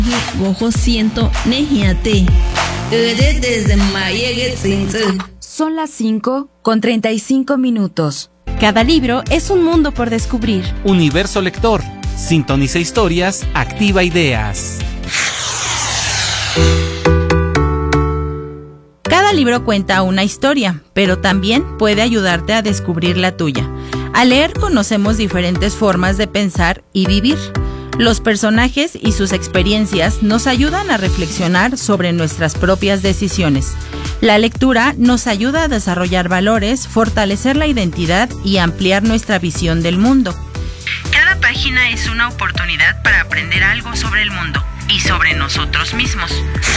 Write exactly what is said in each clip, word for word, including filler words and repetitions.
Bojo siento nejiate. Desde Mayege Tzintzí. Son las cinco con treinta y cinco minutos. Cada libro es un mundo por descubrir. Universo Lector. Sintoniza historias, activa ideas. Cada libro cuenta una historia, pero también puede ayudarte a descubrir la tuya. Al leer conocemos diferentes formas de pensar y vivir. Los personajes y sus experiencias nos ayudan a reflexionar sobre nuestras propias decisiones. La lectura nos ayuda a desarrollar valores, fortalecer la identidad y ampliar nuestra visión del mundo. Cada página es una oportunidad para aprender algo sobre el mundo y sobre nosotros mismos.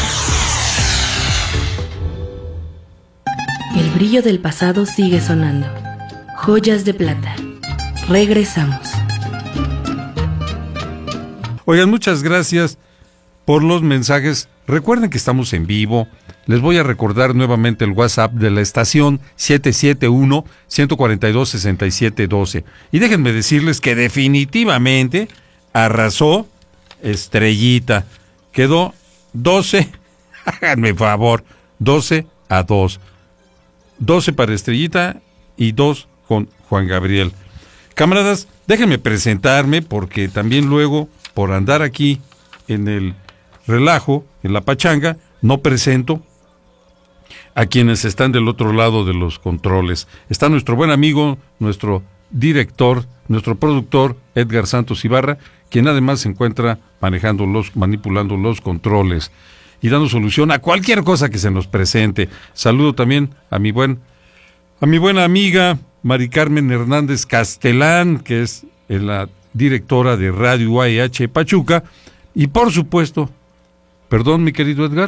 El brillo del pasado sigue sonando. Joyas de plata. Regresamos. Oigan, muchas gracias por los mensajes. Recuerden que estamos en vivo. Les voy a recordar nuevamente el WhatsApp de la estación siete siete uno, uno cuatro dos, seis siete uno dos. Y déjenme decirles que definitivamente arrasó Estrellita. Quedó doce, háganme favor, doce a dos. doce para Estrellita y dos con Juan Gabriel. Camaradas, déjenme presentarme porque también luego, por andar aquí en el relajo, en la pachanga, no presento a quienes están del otro lado de los controles. Está nuestro buen amigo, nuestro director, nuestro productor, Edgar Santos Ibarra, quien además se encuentra manejando los, manipulando los controles y dando solución a cualquier cosa que se nos presente. Saludo también a mi buen, a mi buena amiga Mari Carmen Hernández Castelán, que es la directora de Radio U A H Pachuca, y por supuesto, perdón, mi querido Edgar.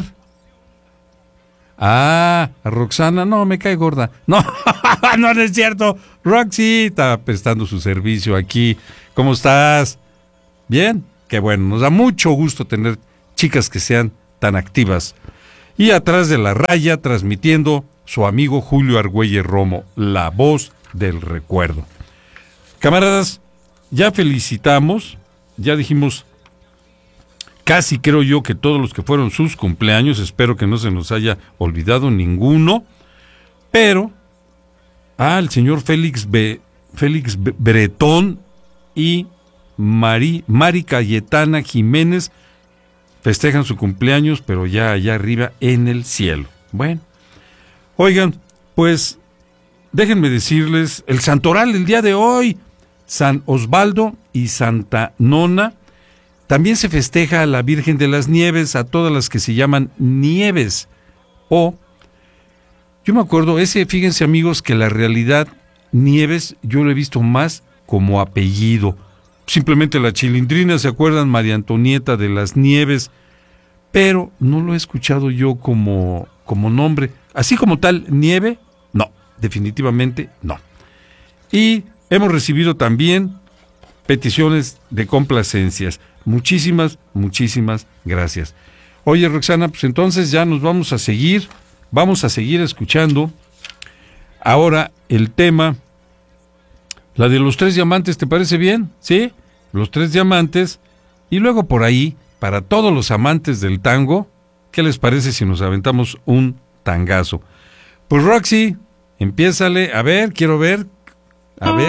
Ah, a Roxana, no, me cae gorda. No, no, no es cierto. Roxy está prestando su servicio aquí. ¿Cómo estás? Bien, qué bueno. Nos da mucho gusto tener chicas que sean tan activas. Y atrás de la raya, transmitiendo su amigo Julio Argüelles Romo, la voz del recuerdo. Camaradas, ya felicitamos, ya dijimos casi creo yo que todos los que fueron sus cumpleaños, espero que no se nos haya olvidado ninguno, pero ah, el señor Félix B, Félix B, Bretón y Mari, Mari Cayetana Jiménez festejan su cumpleaños, pero ya allá arriba en el cielo. Bueno, oigan, pues déjenme decirles el santoral del día de hoy, San Osvaldo y Santa Nona. También se festeja a la Virgen de las Nieves, a todas las que se llaman Nieves. O, yo me acuerdo, ese, fíjense amigos, que la realidad Nieves yo lo he visto más como apellido. Simplemente la Chilindrina, ¿se acuerdan? María Antonieta de las Nieves. Pero no lo he escuchado yo como, como nombre. Así como tal, Nieve, no, definitivamente no. Y hemos recibido también peticiones de complacencias. Muchísimas, muchísimas gracias. Oye, Roxana, pues entonces ya nos vamos a seguir, vamos a seguir escuchando ahora el tema, la de los tres diamantes, ¿te parece bien? ¿Sí? Los tres diamantes, y luego por ahí, para todos los amantes del tango, ¿qué les parece si nos aventamos un tangazo? Pues Roxy, empiézale, a ver, quiero ver, a ver.